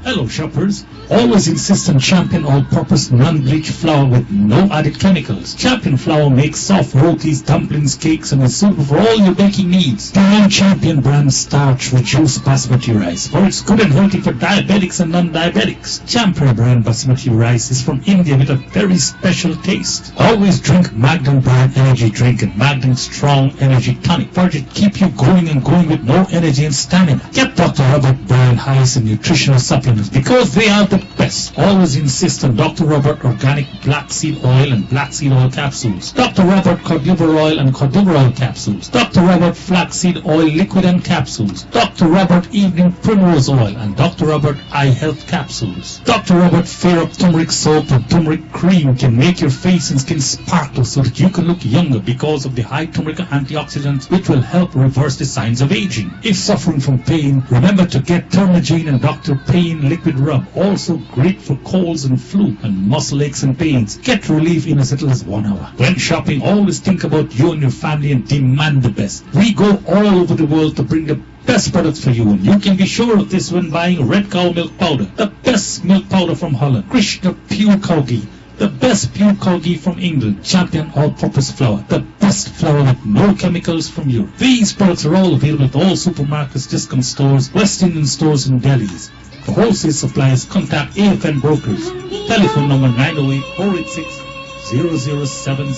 Hello shoppers, always insist on Champion all-purpose non-bleach flour with no added chemicals. Champion flour makes soft rotis, dumplings, cakes and is suitable for all your baking needs. Buy Champion brand starch reduced basmati rice, for it's good and healthy for diabetics and non-diabetics. Champion brand basmati rice is from India with a very special taste. Always drink Magnum brand energy drink and Magnum strong energy tonic, for it keep you going and going with more energy and stamina. Get Dr. Robert brand highs and nutritional supplements because they are the best. Always insist on Dr. Robert organic black seed oil and black seed oil capsules, Dr. Robert cod liver oil and cod liver oil capsules, Dr. Robert flaxseed oil liquid and capsules, Dr. Robert evening primrose oil and Dr. Robert eye health capsules. Dr. Robert Fair Up turmeric soap and turmeric cream can make your face and skin sparkle so that you can look younger because of the high turmeric antioxidants, which will help reverse the signs of aging. If suffering from pain, remember to get Termagene and Dr. Pain liquid rub, also great for colds and flu and muscle aches and pains. Get relief in as little as 1 hour. When shopping, always think about you and your family and demand the best. We go all over the world to bring the best products for you, and you can be sure of this when buying Red Cow milk powder, the best milk powder from Holland, Krishna pure cow ghee, the best pure cow ghee from England, Champion all-purpose flour, the best flour with no chemicals from Europe. These products are all available at all supermarkets, discount stores, West Indian stores and delis. For wholesale supplies, contact AFN Brokers. Telephone number 908-486-0070.